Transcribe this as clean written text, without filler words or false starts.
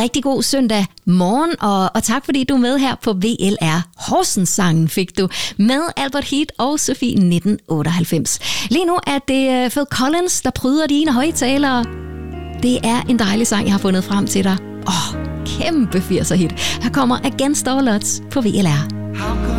rigtig god søndag morgen, og tak fordi du er med her på VLR. Horsens-sangen fik du med Albert Heat og Sofie 1998. Lige nu er det Phil Collins, der pryder dine højtalere. Det er en dejlig sang, jeg har fundet frem til dig. Kæmpe 80'er hit. Her kommer Against All Odds på VLR.